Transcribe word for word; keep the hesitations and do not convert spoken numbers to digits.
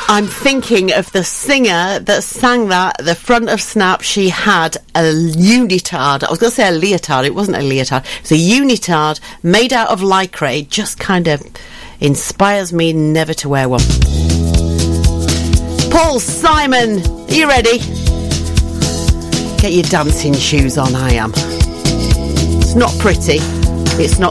I'm thinking of the singer that sang that at the front of Snap. She had a unitard. I was going to say a leotard. It wasn't a leotard. It's a unitard made out of lycra. It just kind of inspires me never to wear one. Paul Simon, are you ready? Get your dancing shoes on, I am. It's not pretty. It's not